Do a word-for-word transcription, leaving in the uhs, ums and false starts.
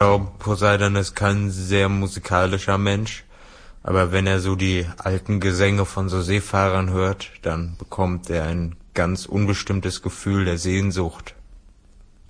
glaube, Poseidon ist kein sehr musikalischer Mensch, aber wenn er so die alten Gesänge von so Seefahrern hört, dann bekommt er ein ganz unbestimmtes Gefühl der Sehnsucht